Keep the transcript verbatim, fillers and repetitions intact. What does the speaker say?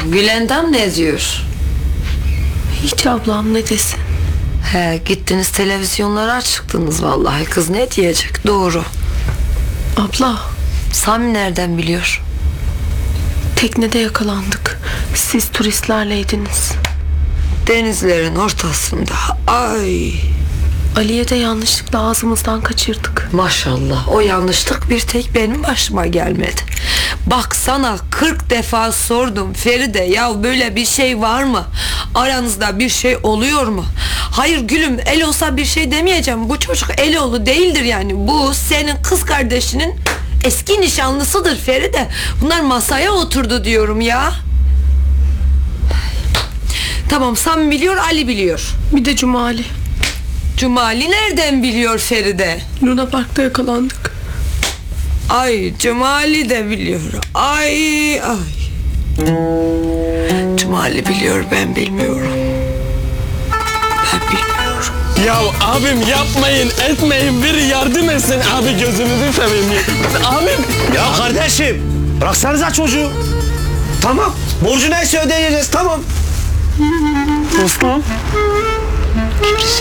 Gülendam ne diyor? Hiç ablam ne desin? He, gittiniz televizyonlara çıktınız vallahi. Kız ne diyecek? Doğru. Abla, Sami nereden biliyor? teknede yakalandık. Siz turistlerleydiniz. Denizlerin ortasında. Ay Ali'ye de yanlışlıkla ağzımızdan kaçırdık. maşallah, o yanlışlık bir tek benim başıma gelmedi. Bak sana kırk defa sordum Feride, ya böyle bir şey var mı? Aranızda bir şey oluyor mu? Hayır gülüm, el olsa bir şey demeyeceğim. Bu çocuk Eloğlu değildir yani. Bu senin kız kardeşinin eski nişanlısıdır Feride. Bunlar masaya oturdu diyorum ya. Tamam, Sami biliyor, Ali biliyor. Bir de Cumali. Cumali nereden biliyor Feride? Luna Park'ta yakalandık. Ay, Cumali de biliyor. Ay ay. Cumali biliyor, ben bilmiyorum. Ben bilmiyorum. Ya abim yapmayın etmeyin, biri yardım etsin abi, gözünüzü seveyim ya. Abim. Ya kardeşim bıraksanıza çocuğu. Tamam, borcu neyse ödeyeceğiz, tamam. Dostum.